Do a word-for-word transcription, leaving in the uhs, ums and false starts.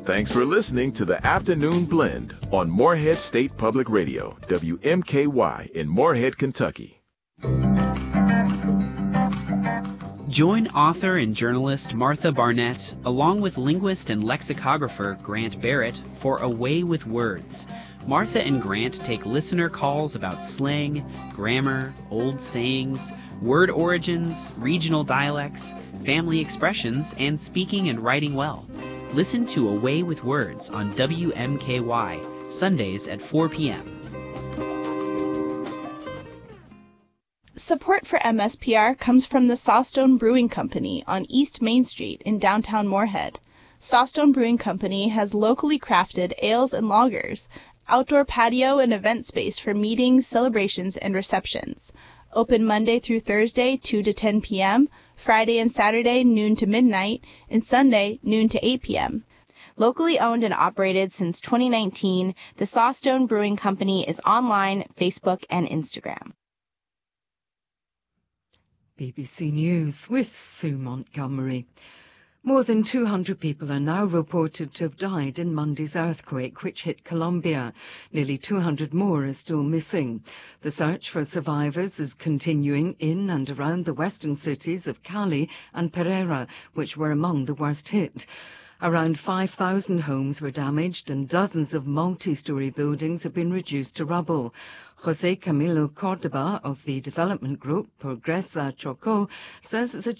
Thanks for listening to the Afternoon Blend on Morehead State Public Radio, W M K Y in Morehead, Kentucky. Join author and journalist Martha Barnett, along with linguist and lexicographer Grant Barrett, for A Way with Words. Martha and Grant take listener calls about slang, grammar, old sayings, word origins, regional dialects, family expressions, and speaking and writing well. Listen to A Way with Words on W M K Y, Sundays at four p.m. Support for M S P R comes from the Sawstone Brewing Company on East Main Street in downtown Morehead. Sawstone Brewing Company has locally crafted ales and lagers, outdoor patio and event space for meetings, celebrations, and receptions. Open Monday through Thursday, two to ten p.m., Friday and Saturday, noon to midnight, and Sunday, noon to eight p.m. Locally owned and operated since twenty nineteen, the Sawstone Brewing Company is online, Facebook, and Instagram. B B C News with Sue Montgomery. More than two hundred people are now reported to have died in Monday's earthquake, which hit Colombia. Nearly two hundred more are still missing. The search for survivors is continuing in and around the western cities of Cali and Pereira, which were among the worst hit. Around five thousand homes were damaged and dozens of multi-story buildings have been reduced to rubble. José Camilo Córdoba of the development group Progresa Chocó says it's a